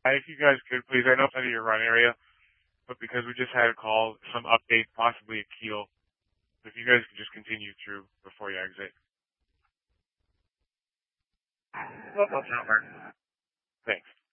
If you guys could please, I know it's out of your run area, but because we just had a call, some update, possibly a keel. If you guys could just continue through before you exit. Local number. Thanks.